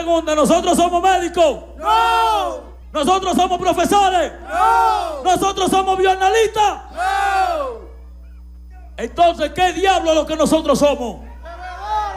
pregunta, ¿nosotros somos médicos? ¡No! ¿Nosotros somos profesores? ¡No! ¿Nosotros somos bioanalistas? ¡No! Entonces, ¿qué diablo es lo que nosotros somos?